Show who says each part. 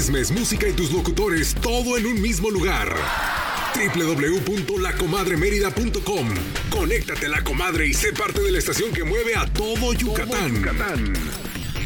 Speaker 1: chismes, música y tus locutores, todo en un mismo lugar. www.lacomadremerida.com. Conéctate a La Comadre y sé parte de la estación que mueve a todo Yucatán.